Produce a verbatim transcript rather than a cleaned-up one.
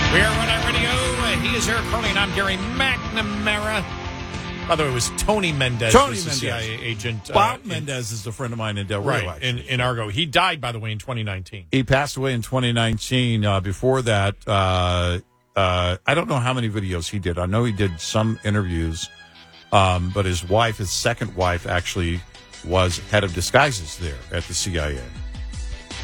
We are Rhode Island Radio. Uh, he is Eric Carly, and I'm Gary McNamara. By the way, it was Tony Mendez, Tony was the Mendez. C I A agent. Bob uh, Mendez is a friend of mine in Del Rio, Rio. right, in, in Argo. He died, by the way, in twenty nineteen. He passed away in twenty nineteen. Uh, before that, uh, uh, I don't know how many videos he did. I know he did some interviews, um, but his wife, his second wife, actually was head of disguises there at the C I A.